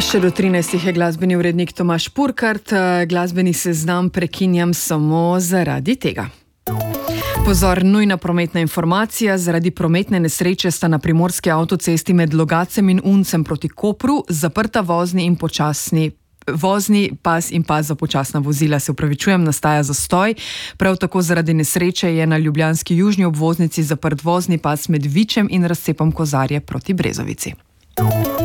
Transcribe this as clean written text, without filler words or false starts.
Še do 13 je glasbeni urednik Tomaž Purkart. Glasbeni seznam prekinjam samo zaradi tega. Pozor, nujna prometna informacija. Zaradi prometne nesreče sta na primorski avtocesti med Logacem in Uncem proti Kopru zaprta vozni pas in pas za počasna vozila. Se upravičujem, nastaja zastoj. Prav tako zaradi nesreče je na ljubljanski južni obvoznici zaprt vozni pas med Vičem in razcepom Kozarje proti Brezovici.